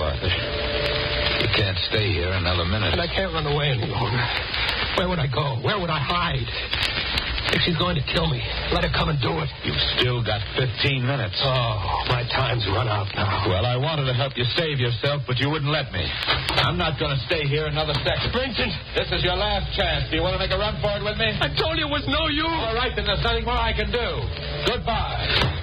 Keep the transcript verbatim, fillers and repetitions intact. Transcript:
Arthur. You can't stay here another minute. And I can't run away any longer. Where would I go? Where would I hide? If she's going to kill me, let her come and do it. You've still got fifteen minutes. Oh, my time's run out now. Well, I wanted to help you save yourself, but you wouldn't let me. I'm not going to stay here another second. Vincent! This is your last chance. Do you want to make a run for it with me? I told you it was no use. All right, then there's nothing more I can do. Goodbye.